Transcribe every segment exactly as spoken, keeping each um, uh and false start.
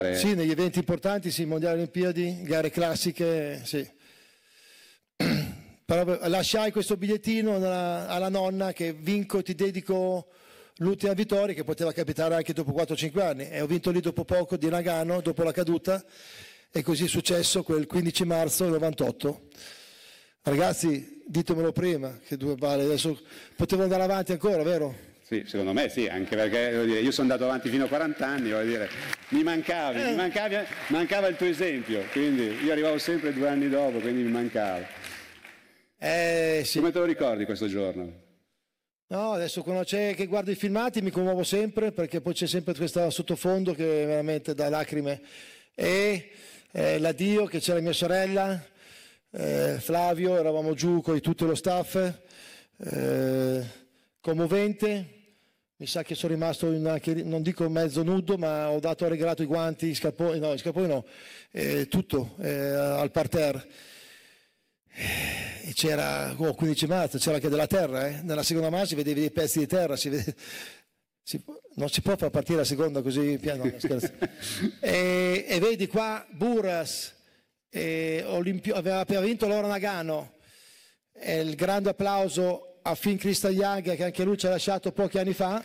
Sì, negli eventi importanti, sì, mondiali, Olimpiadi, gare classiche, sì. Però lasciai questo bigliettino alla, alla nonna che vinco, ti dedico l'ultima vittoria, che poteva capitare anche dopo quattro cinque anni, e ho vinto lì dopo poco di Nagano, dopo la caduta, e così è successo quel quindici marzo novantotto. Ragazzi, ditemelo prima, che due vale, adesso potevo andare avanti ancora, vero? Sì, secondo me sì, anche perché voglio dire, io sono andato avanti fino a quaranta anni, voglio dire, mi mancavi, eh. mi mancavi, mancava il tuo esempio, quindi io arrivavo sempre due anni dopo, quindi mi mancava. Eh, sì. Come te lo ricordi questo giorno? No, adesso quando c'è che guardo i filmati mi commuovo sempre, perché poi c'è sempre questo sottofondo che è veramente da lacrime. E eh, l'addio che c'era mia sorella, eh, Flavio, eravamo giù con tutto lo staff, eh, commovente. Mi sa che sono rimasto in anche, non dico mezzo nudo, ma ho dato, ho regalato i guanti, i scarponi, no, i scarponi no, eh, tutto eh, al parterre. E c'era, oh, quindici marzo, c'era anche della terra, eh? Nella seconda marcia vedevi dei pezzi di terra, si vede, si, non si può far partire la seconda così piano, no, scherzo. e, e vedi qua Buras, e Olimpio, aveva appena vinto l'oro Nagano, e il grande applauso a Finn Kristian che anche lui ci ha lasciato pochi anni fa.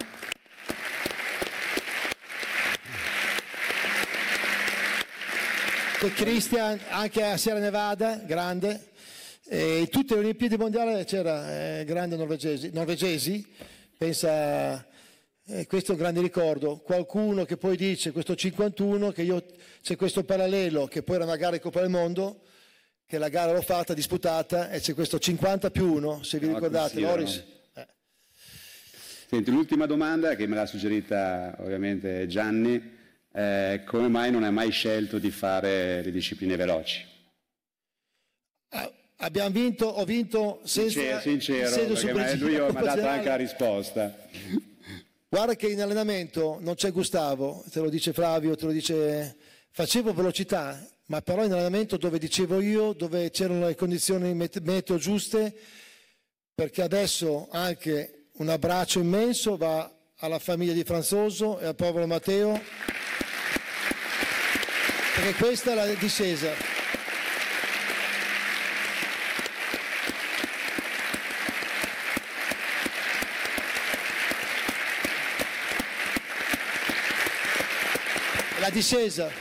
E Christian anche a Sierra Nevada, grande. E in tutte le Olimpiadi mondiali c'era eh, grandi norvegesi, norvegesi. Pensa, eh, questo è un grande ricordo. Qualcuno che poi dice, questo cinquantuno, che io c'è questo parallelo, che poi era una gara di Coppa del Mondo, che la gara l'ho fatta, disputata, e c'è questo cinquanta più uno, se vi no, ricordate, Loris. Eh. Senti, l'ultima domanda che me l'ha suggerita ovviamente Gianni, eh, come mai non hai mai scelto di fare le discipline veloci? Ah, abbiamo vinto, ho vinto senza... Sincero, sincero perché lui mi ha dato anche la risposta. Guarda che in allenamento non c'è Gustavo, te lo dice Flavio, te lo dice... Facevo velocità, ma però in allenamento dove dicevo io, dove c'erano le condizioni meteo giuste, perché adesso anche un abbraccio immenso va alla famiglia di Franzoso e al povero Matteo, perché questa è la discesa. La discesa.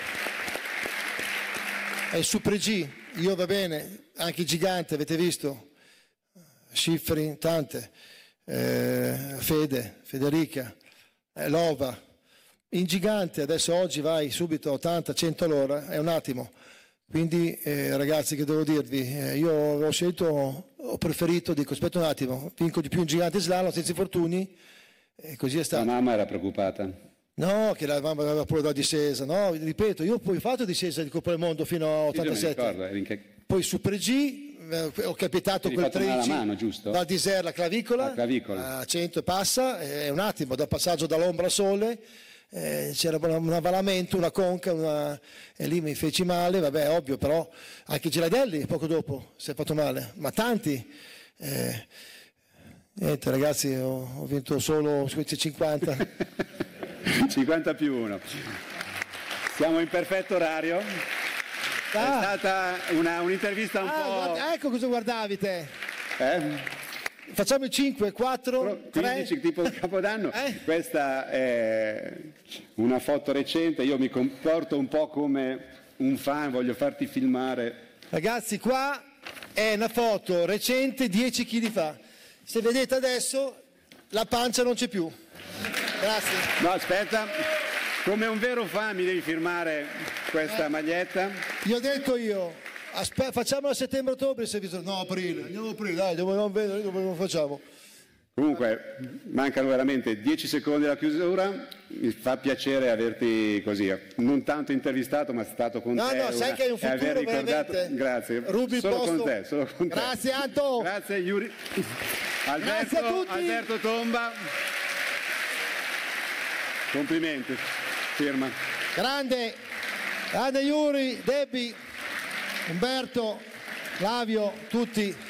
È Super G, io va bene, anche i giganti, avete visto? Schifrin, tante, eh, Fede, Federica, eh, Lova. In gigante adesso oggi vai subito a ottanta cento all'ora, è un attimo. Quindi eh, ragazzi, che devo dirvi, eh, io ho scelto, ho preferito, dico aspetta un attimo, vinco di più in gigante slalom senza infortuni, e così è stato. La mamma era preoccupata? No, che la mamma aveva pure la discesa, no, ripeto, io poi ho fatto discesa di Coppa del Mondo fino a ottantasette, sì, che... poi Super G, eh, ho capitato quel tredici, mano, giusto? Val d'Isère, la clavicola, la clavicola, a cento e passa, è un attimo, dal passaggio dall'ombra al sole, eh, c'era un avvalamento, una conca, una... e lì mi feci male, vabbè, ovvio, però anche Girardelli poco dopo si è fatto male, ma tanti. Eh, niente ragazzi, ho, ho vinto solo questi cinquanta. cinquanta più uno. Siamo in perfetto orario. Ah. È stata una, un'intervista un ah, po'... Guarda, ecco cosa guardavi te. Eh? Facciamo i cinque, quattro, quindici, tipo il Capodanno. Eh? Questa è una foto recente, io mi comporto un po' come un fan, voglio farti filmare. Ragazzi, qua è una foto recente, dieci chili fa. Se vedete adesso, la pancia non c'è più. Grazie. No, aspetta, come un vero fan mi devi firmare questa eh, maglietta. Gli ho detto io, aspe- facciamo a settembre-ottobre, se vi... no aprile, andiamo aprile, dai, dove non vedo, dove lo facciamo. Comunque, mancano veramente dieci secondi alla chiusura, mi fa piacere averti così, non tanto intervistato, ma stato con no, te. No, no, sai che hai un futuro aver ricordato... veramente. Grazie, Rubi solo posto. con te, solo con te. Grazie Anto. Grazie Yuri. Alberto, Grazie a tutti. Alberto Tomba. Complimenti, firma. Grande, grande Yuri, Debbie, Umberto, Flavio, tutti.